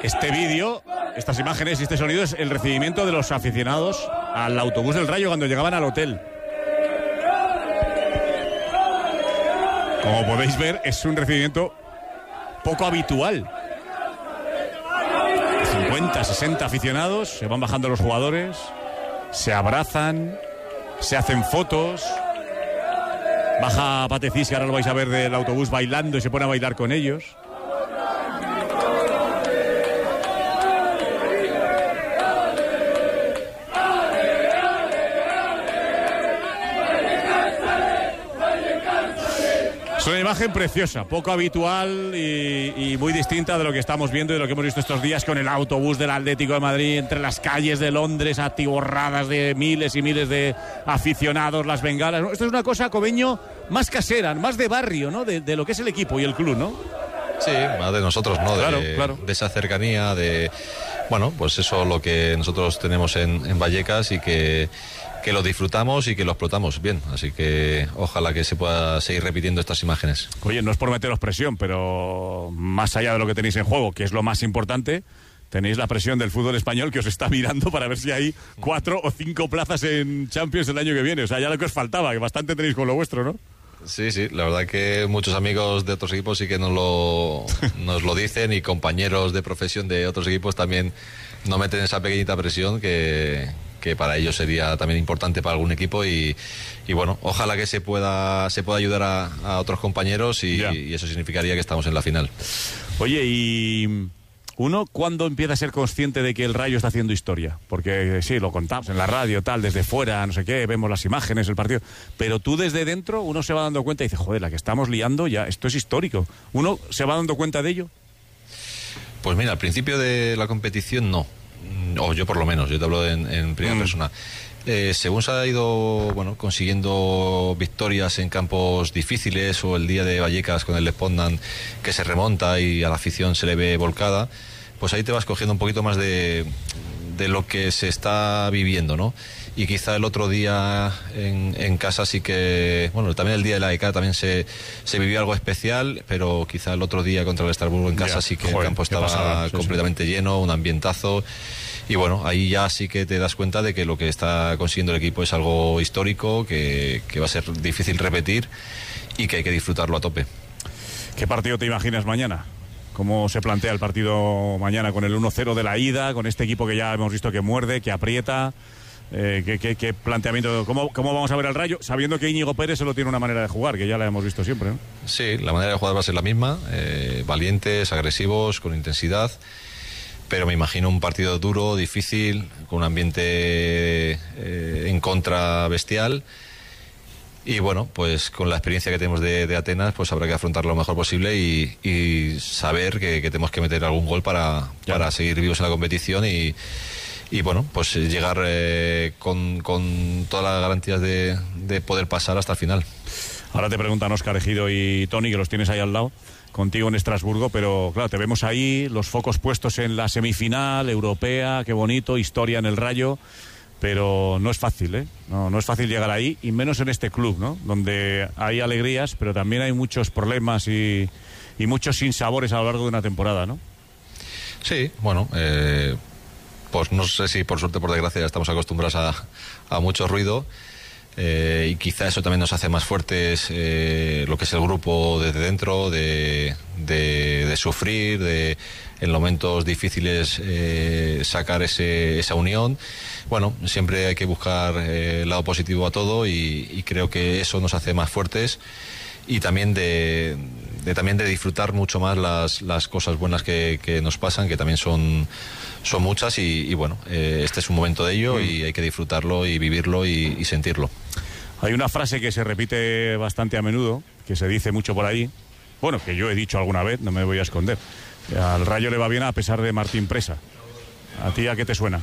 Este vídeo, estas imágenes y este sonido es el recibimiento de los aficionados al autobús del Rayo cuando llegaban al hotel. Como podéis ver, es un recibimiento poco habitual. 50, 60 aficionados, se van bajando los jugadores, se abrazan, se hacen fotos. Baja Patecís, que ahora lo vais a ver del autobús bailando y se pone a bailar con ellos. Es una imagen preciosa, poco habitual y muy distinta de lo que estamos viendo y de lo que hemos visto estos días con el autobús del Atlético de Madrid entre las calles de Londres atiborradas de miles y miles de aficionados, las bengalas. Esto es una cosa, Cobeño, más casera, más de barrio, ¿no? De lo que es el equipo y el club, ¿no? Sí, más de nosotros, ¿no? Claro. De esa cercanía, bueno, pues eso es lo que nosotros tenemos en Vallecas y que lo disfrutamos y que lo explotamos bien, así que ojalá que se pueda seguir repitiendo estas imágenes. Oye, no es por meteros presión, pero más allá de lo que tenéis en juego, que es lo más importante, tenéis la presión del fútbol español que os está mirando para ver si hay 4 o 5 plazas en Champions el año que viene, o sea, ya lo que os faltaba, que bastante tenéis con lo vuestro, ¿no? Sí, la verdad que muchos amigos de otros equipos sí que nos lo dicen, y compañeros de profesión de otros equipos también nos meten esa pequeñita presión que para ellos sería también importante para algún equipo y bueno, ojalá que se pueda ayudar a otros compañeros y eso significaría que estamos en la final. Oye, y uno, ¿cuándo empieza a ser consciente de que el Rayo está haciendo historia? Porque sí, lo contamos en la radio, tal, desde fuera, no sé qué, vemos las imágenes, el partido, pero tú desde dentro uno se va dando cuenta y dice, joder, la que estamos liando ya, esto es histórico. ¿Uno se va dando cuenta de ello? Pues mira, al principio de la competición no, o yo por lo menos, yo te hablo en primera persona. Según se ha ido consiguiendo victorias en campos difíciles, o el día de Vallecas con el Lespondan que se remonta y a la afición se le ve volcada, pues ahí te vas cogiendo un poquito más de lo que se está viviendo, ¿no? Y quizá el otro día en casa sí que, bueno, también el día de la ECA también se vivió algo especial, pero quizá el otro día contra el Estrasburgo en casa sí que el campo estaba completamente lleno, un ambientazo. Y bueno, ahí ya sí que te das cuenta de que lo que está consiguiendo el equipo es algo histórico, que va a ser difícil repetir y que hay que disfrutarlo a tope. ¿Qué partido te imaginas mañana? ¿Cómo se plantea el partido mañana con el 1-0 de la ida, con este equipo que ya hemos visto que muerde, que aprieta? ¿Qué planteamiento? ¿Cómo vamos a ver al Rayo? Sabiendo que Íñigo Pérez solo tiene una manera de jugar, que ya la hemos visto siempre, ¿no? Sí, la manera de jugar va a ser la misma, valientes, agresivos, con intensidad. Pero me imagino un partido duro, difícil, con un ambiente en contra bestial. Y bueno, pues con la experiencia que tenemos de Atenas, pues habrá que afrontarlo lo mejor posible y saber que tenemos que meter algún gol para seguir vivos en la competición y bueno, pues llegar con todas las garantías de poder pasar hasta el final. Ahora te preguntan Óscar Ejido y Tony, que los tienes ahí al lado, contigo en Estrasburgo, pero claro, te vemos ahí, los focos puestos en la semifinal europea, qué bonito, historia en el Rayo, pero no es fácil, ¿eh? No es fácil llegar ahí, y menos en este club, ¿no? Donde hay alegrías, pero también hay muchos problemas y muchos sinsabores a lo largo de una temporada, ¿no? Sí, bueno, pues no sé si por suerte o por desgracia ya estamos acostumbrados a mucho ruido. Y quizá eso también nos hace más fuertes, lo que es el grupo desde dentro, de sufrir, de en momentos difíciles sacar esa unión. Bueno, siempre hay que buscar el lado positivo a todo y creo que eso nos hace más fuertes, y también de disfrutar mucho más las cosas buenas que nos pasan, que también son muchas, y bueno, este es un momento de ello y hay que disfrutarlo y vivirlo y sentirlo. Hay una frase que se repite bastante a menudo, que se dice mucho por ahí, bueno, que yo he dicho alguna vez, no me voy a esconder: al Rayo le va bien a pesar de Martín Presa. ¿A ti a qué te suena?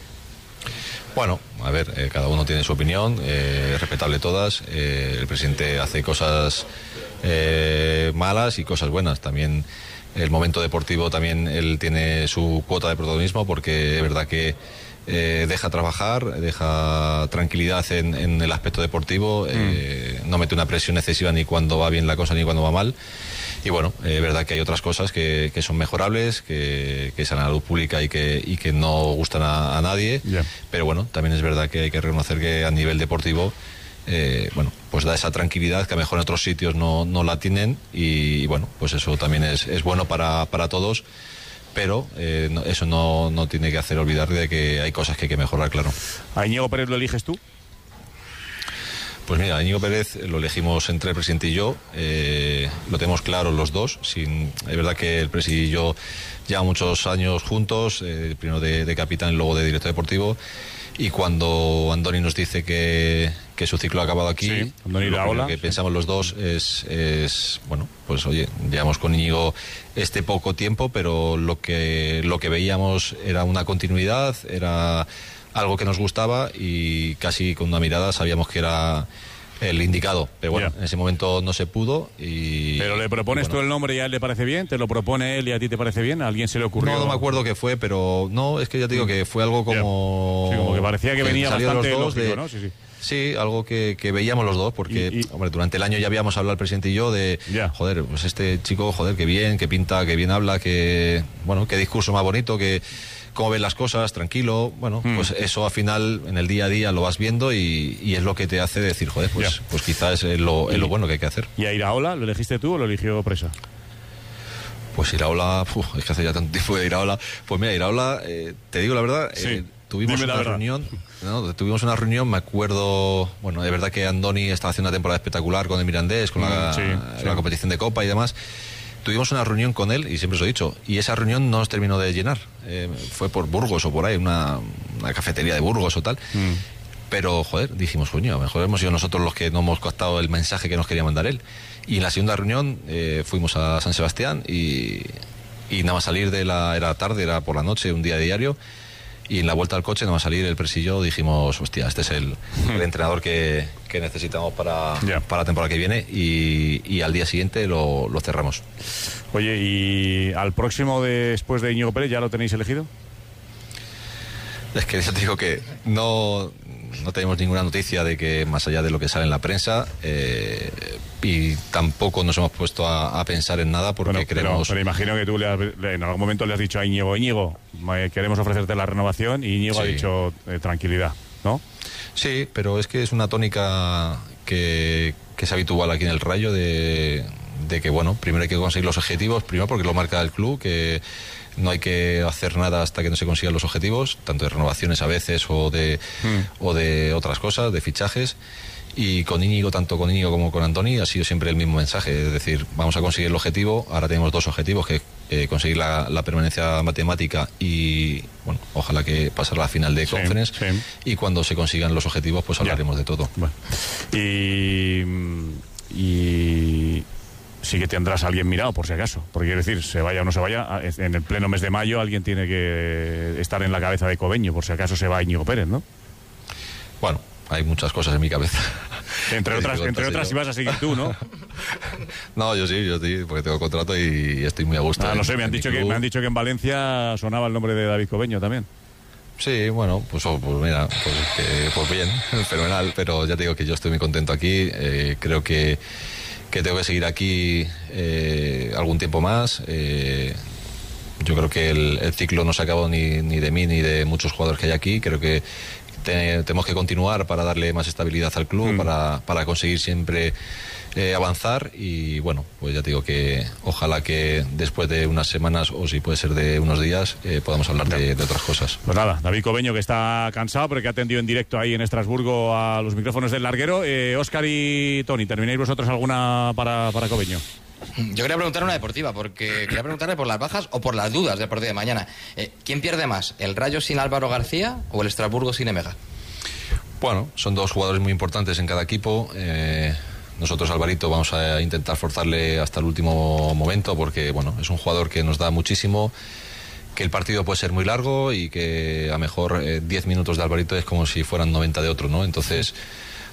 Bueno, a ver, cada uno tiene su opinión, respetable todas. El presidente hace cosas malas y cosas buenas. También el momento deportivo, también él tiene su cuota de protagonismo, porque es verdad que deja trabajar, deja tranquilidad en el aspecto deportivo, no mete una presión excesiva ni cuando va bien la cosa ni cuando va mal. Y bueno, es verdad que hay otras cosas que son mejorables, que salen a la luz pública y que no gustan a nadie. Yeah. Pero bueno, también es verdad que hay que reconocer que a nivel deportivo, bueno, pues da esa tranquilidad que a lo mejor en otros sitios no la tienen. Y bueno, pues eso también es bueno para todos. Pero eso no tiene que hacer olvidar de que hay cosas que hay que mejorar, claro. ¿A Íñigo Pérez lo eliges tú? Pues mira, Íñigo Pérez lo elegimos entre el presidente y yo, lo tenemos claro los dos. Es verdad que el presidente y yo llevamos muchos años juntos, primero de capitán y luego de director deportivo, y cuando Andoni nos dice que su ciclo ha acabado aquí, sí, lo que pensamos los dos es bueno, pues oye, llevamos con Íñigo este poco tiempo, pero lo que veíamos era una continuidad, era algo que nos gustaba y casi con una mirada sabíamos que era el indicado, pero bueno, en ese momento no se pudo. ¿Pero le propones tú el nombre y a él le parece bien? ¿Te lo propone él y a ti te parece bien? ¿A alguien se le ocurrió? No me acuerdo qué fue, pero no, es que ya te digo que fue algo como... Sí, como que parecía que venía bastante los dos lógico, ¿no? Sí. Sí, algo que veíamos los dos, porque hombre, durante el año ya habíamos hablado el presidente y yo de, joder, pues este chico, joder, qué bien, qué pinta, qué bien habla, que bueno, qué discurso más bonito, que cómo ven las cosas, tranquilo. Bueno, pues eso al final en el día a día lo vas viendo y es lo que te hace decir, joder, pues quizás es lo bueno que hay que hacer. ¿Y a Iraola lo elegiste tú o lo eligió Presa? Pues Iraola, es que hace ya tanto tiempo de Iraola. Pues mira, Iraola, te digo la verdad, tuvimos una reunión, me acuerdo, bueno, de verdad que Andoni estaba haciendo una temporada espectacular con el Mirandés, con la competición de Copa y demás. Tuvimos una reunión con él, y siempre os he dicho, y esa reunión no nos terminó de llenar. Fue por Burgos o por ahí, una cafetería de Burgos o tal. Pero, joder, dijimos, coño, a lo mejor hemos sido nosotros los que no hemos captado el mensaje que nos quería mandar él. Y en la segunda reunión fuimos a San Sebastián y nada más salir era tarde, era por la noche, un día diario. Y en la vuelta al coche, nada más salir el presillo, dijimos, hostia, este es el entrenador que necesitamos para la temporada que viene, y al día siguiente lo cerramos. Oye, ¿y al próximo después de Íñigo Pérez ya lo tenéis elegido? Es que ya te digo que no tenemos ninguna noticia de que, más allá de lo que sale en la prensa, y tampoco nos hemos puesto a pensar en nada porque queremos... Pero imagino que tú en algún momento le has dicho a Íñigo, queremos ofrecerte la renovación, y Íñigo ha dicho tranquilidad, ¿no? Sí, pero es que es una tónica que es habitual aquí en el Rayo de que, bueno, primero hay que conseguir los objetivos, primero porque lo marca el club, que no hay que hacer nada hasta que no se consigan los objetivos, tanto de renovaciones a veces o de otras cosas, de fichajes. Y con Íñigo, tanto con Íñigo como con Andoni, ha sido siempre el mismo mensaje, es decir, vamos a conseguir el objetivo. Ahora tenemos dos objetivos, que conseguir la permanencia matemática y, bueno, ojalá que pasar a la final de Conference. Y cuando se consigan los objetivos, pues hablaremos de todo. Bueno. Y sí que tendrás a alguien mirado, por si acaso, porque quiero decir, se vaya o no se vaya, en el pleno mes de mayo alguien tiene que estar en la cabeza de Cobeño, por si acaso se va Íñigo Pérez, ¿no? Bueno, hay muchas cosas en mi cabeza. Entre otras si vas a seguir tú, ¿no? No, yo sí, porque tengo contrato y estoy muy a gusto. No sé, me han dicho que en Valencia sonaba el nombre de David Cobeño también. Sí, bueno, pues mira, pues bien, fenomenal, pero ya te digo que yo estoy muy contento aquí, creo que tengo que seguir aquí algún tiempo más. Yo creo que el ciclo no se ha acabado ni de mí ni de muchos jugadores que hay aquí. Creo que tenemos que continuar para darle más estabilidad al club, para conseguir siempre avanzar. Y bueno, pues ya te digo que ojalá que después de unas semanas, o si puede ser de unos días, podamos hablar de otras cosas. Pues nada, David Cobeño, que está cansado pero que ha atendido en directo ahí en Estrasburgo a los micrófonos del larguero. Óscar y Tony, ¿termináis vosotros alguna para Cobeño? Yo quería preguntar una deportiva, porque quería preguntarle por las bajas o por las dudas del partido de mañana. ¿Quién pierde más, el Rayo sin Álvaro García o el Estrasburgo sin Emega? Bueno, son dos jugadores muy importantes en cada equipo. Nosotros, Alvarito, vamos a intentar forzarle hasta el último momento, porque bueno, es un jugador que nos da muchísimo, que el partido puede ser muy largo y que a lo mejor 10 minutos de Alvarito es como si fueran 90 de otro, ¿no? Entonces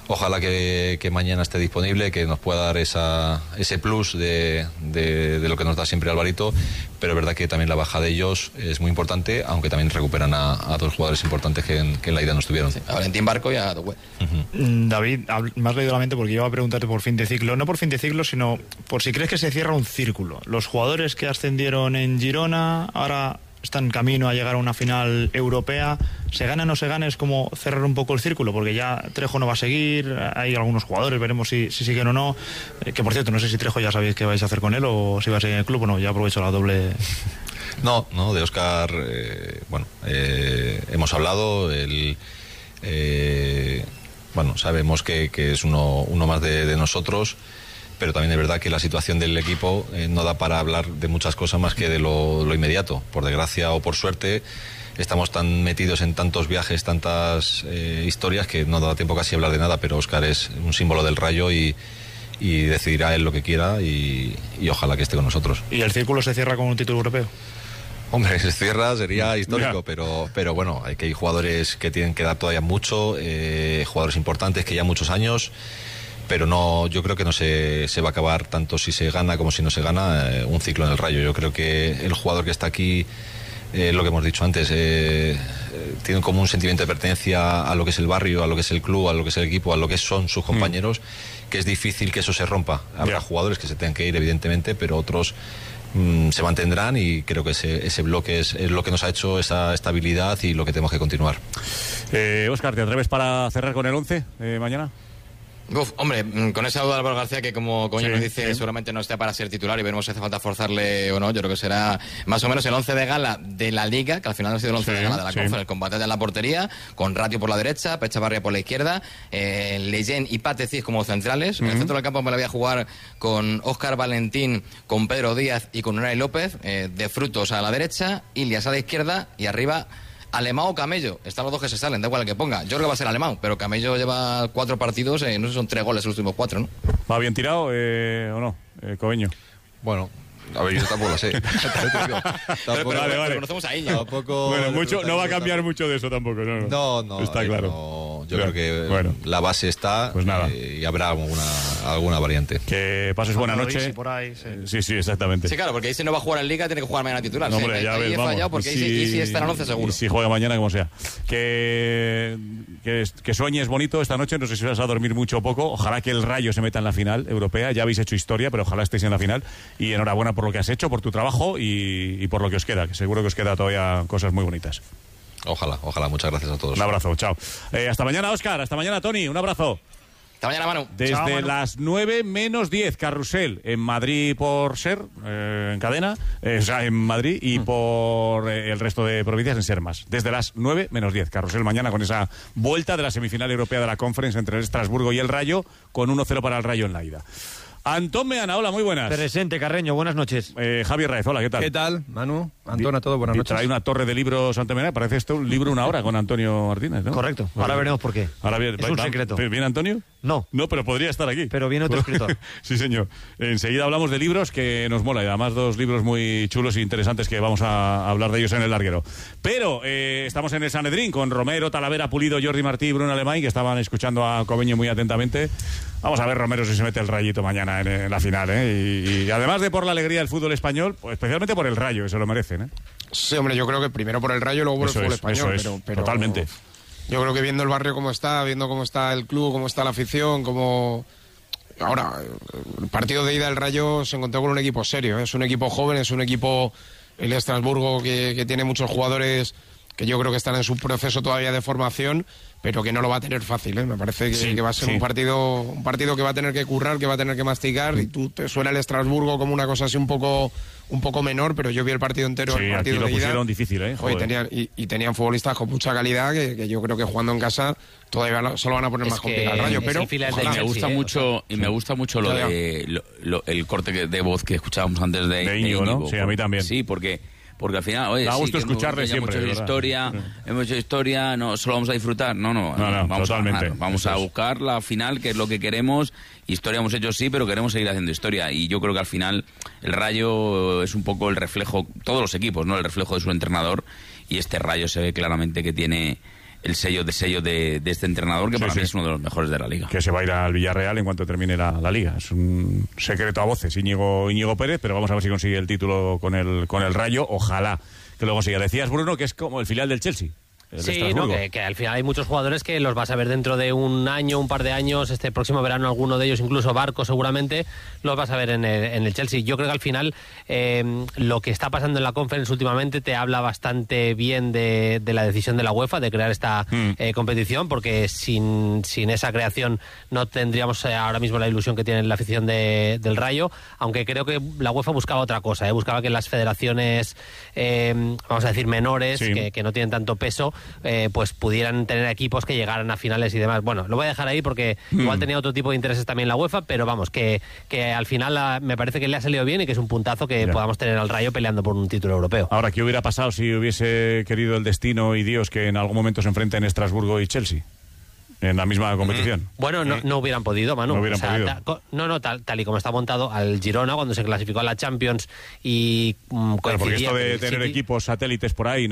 Ojalá que mañana esté disponible, que nos pueda dar ese plus de lo que nos da siempre Alvarito, pero es verdad que también la baja de ellos es muy importante, aunque también recuperan a dos jugadores importantes que en la ida no estuvieron. Sí, a Valentín Barco y a Doué. David, me has leído la mente porque iba a preguntarte por fin de ciclo, no por fin de ciclo, sino por si crees que se cierra un círculo. Los jugadores que ascendieron en Girona ahora están en camino a llegar a una final europea. Se gana o no se gana, es como cerrar un poco el círculo, porque ya Trejo no va a seguir, hay algunos jugadores, veremos si siguen o no, que por cierto, no sé si Trejo ya sabéis qué vais a hacer con él o si va a seguir en el club o no, ya aprovecho la doble. No, de Óscar, hemos hablado, sabemos que es uno más de nosotros, pero también es verdad que la situación del equipo no da para hablar de muchas cosas más que de lo inmediato. Por desgracia o por suerte, estamos tan metidos en tantos viajes, tantas historias, que no da tiempo casi a hablar de nada, pero Óscar es un símbolo del Rayo y decidirá él lo que quiera y ojalá que esté con nosotros. ¿Y el círculo se cierra con un título europeo? Hombre, si se cierra sería histórico, pero bueno, hay jugadores que tienen que dar todavía mucho, jugadores importantes que ya muchos años, pero no, yo creo que no se va a acabar tanto si se gana como si no se gana un ciclo en el Rayo. Yo creo que el jugador que está aquí, lo que hemos dicho antes, tiene como un sentimiento de pertenencia a lo que es el barrio, a lo que es el club, a lo que es el equipo, a lo que son sus compañeros, que es difícil que eso se rompa. Habrá jugadores que se tengan que ir, evidentemente, pero otros se mantendrán, y creo que ese bloque es lo que nos ha hecho esa estabilidad y lo que tenemos que continuar. Óscar, ¿te atreves para cerrar con el 11 mañana? Hombre, con esa duda de Álvaro García, que como Coño nos dice, seguramente no esté para ser titular, y veremos si hace falta forzarle o no. Yo creo que será más o menos el 11 de gala de la Liga, que al final ha sido el 11 de gala de la Conference, con Batalla en la portería, con Ratio por la derecha, Pechavarria por la izquierda, Leyen y Pate Cid como centrales. En el centro del campo me la voy a jugar con Óscar Valentín, con Pedro Díaz y con Unai López, de Frutos a la derecha, Ilias a la izquierda, y arriba Alemão o Camello. Están los dos que se salen, da igual el que ponga. Yo creo que va a ser Alemão, pero Camello lleva 4 partidos, no sé si son 3 goles en los últimos 4, ¿no? ¿Va bien tirado o no, Coveño? Bueno, a ver, yo tampoco lo sé. Pero conocemos a ella. Bueno, no va a cambiar mucho de eso tampoco, ¿no? No. Está claro. Yo creo que la base está, pues nada. Y habrá alguna variante. Que pases buena noche. Por ahí, sí, exactamente. Sí, claro, porque ahí si no va a jugar en Liga, tiene que jugar mañana titular. No, hombre, ya ves, he fallado porque ahí sí está en 11 seguro. Y si juega mañana, como sea. Que sueñes bonito esta noche, no sé si vas a dormir mucho o poco. Ojalá que el Rayo se meta en la final europea. Ya habéis hecho historia, pero ojalá estéis en la final. Y enhorabuena por lo que has hecho, por tu trabajo y por lo que os queda, que seguro que os queda todavía cosas muy bonitas. Ojalá. Muchas gracias a todos. Un abrazo, chao. Hasta mañana, Óscar. Hasta mañana, Tony. Un abrazo. Hasta mañana, Manu. Desde Chao, Manu. las 9 menos 10, Carrusel en Madrid por Ser, en cadena, en Madrid, y por el resto de provincias en Ser Más. Desde las 9 menos 10, Carrusel mañana con esa vuelta de la semifinal europea de la Conference entre el Estrasburgo y el Rayo, con 1-0 para el Rayo en la ida. Antón Meana, hola, muy buenas. Presente, Carreño, buenas noches. Javier Raez, hola, ¿qué tal? ¿Qué tal, Manu? Antón, a todos, buenas noches. Trae una torre de libros, Antón Meana, parece esto un libro una hora con Antonio Martínez, ¿no? Correcto, ahora veremos por qué. Ahora bien, es un secreto. ¿Viene Antonio? No, pero podría estar aquí. pero viene otro escritor. Sí, señor. Enseguida hablamos de libros, que nos mola, y además 2 libros muy chulos e interesantes que vamos a hablar de ellos en el larguero. Pero estamos en el Sanedrín con Romero, Talavera, Pulido, Jordi Martí y Bruno Alemany, que estaban escuchando a Coveño muy atentamente. Vamos a ver, Romero, si se mete el Rayito mañana en la final, ¿eh? Y además de por la alegría del fútbol español, pues especialmente por el Rayo, que se lo merecen, ¿eh? Sí, hombre, yo creo que primero por el Rayo, luego por el fútbol español. Eso es, pero totalmente. Yo creo que viendo el barrio como está, viendo cómo está el club, cómo está la afición, cómo... Ahora, el partido de ida del Rayo se encontró con un equipo serio, ¿eh? Es un equipo joven, es un equipo, el Estrasburgo, que tiene muchos jugadores que yo creo que están en su proceso todavía de formación, pero que no lo va a tener fácil, ¿eh? Me parece que va a ser un partido que va a tener que currar, que va a tener que masticar, y tú te suena el Estrasburgo como una cosa así un poco menor, pero yo vi el partido entero, el partido aquí lo de ida. pusieron difícil, ¿eh? Joder. Tenían futbolistas con mucha calidad que yo creo que jugando en casa todavía se lo van a poner más complicado al Rayo, pero me gusta mucho lo de el corte de voz que escuchábamos antes de Íñigo, ¿no? Sí, a mí también. Sí, porque al final, oye, da gusto escucharle siempre. Hemos hecho historia, no solo vamos a disfrutar, no, vamos totalmente. A ganar, vamos a buscar la final, que es lo que queremos. Historia hemos hecho sí, pero queremos seguir haciendo historia, y yo creo que al final el Rayo es un poco el reflejo, todos los equipos, ¿no? El reflejo de su entrenador, y este Rayo se ve claramente que tiene el sello de este entrenador, que para mí es uno de los mejores de la Liga. Que se va a ir al Villarreal en cuanto termine la Liga. Es un secreto a voces, Íñigo Pérez, pero vamos a ver si consigue el título con el Rayo. Ojalá que lo consiga. Decías, Bruno, que es como el filial del Chelsea. Sí, no, que al final hay muchos jugadores que los vas a ver dentro de un año, un par de años, este próximo verano alguno de ellos, incluso Barco seguramente, los vas a ver en el Chelsea. Yo creo que al final lo que está pasando en la Conference últimamente te habla bastante bien de la decisión de la UEFA de crear esta competición, porque sin esa creación no tendríamos ahora mismo la ilusión que tiene la afición del Rayo, aunque creo que la UEFA buscaba otra cosa, buscaba que las federaciones, vamos a decir, menores, que no tienen tanto peso, pues pudieran tener equipos que llegaran a finales y demás. Bueno, lo voy a dejar ahí porque igual tenía otro tipo de intereses también la UEFA, pero vamos, que al final me parece que le ha salido bien y que es un puntazo que podamos tener al Rayo peleando por un título europeo. Ahora, ¿qué hubiera pasado si hubiese querido el destino y Dios que en algún momento se enfrenten Estrasburgo y Chelsea en la misma competición? Bueno, no hubieran podido, Manu. No hubieran podido. Tal y como está montado al Girona cuando se clasificó a la Champions y porque esto de tener equipos satélites por ahí,